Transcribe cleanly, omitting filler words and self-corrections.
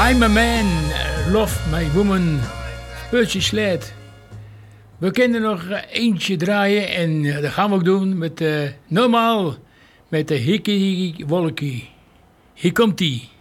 I'm a man, love my woman, Percy Sledge. We kunnen nog eentje draaien en dat gaan we ook doen met normaal met de Hickey Wolkie. Hier komt-ie.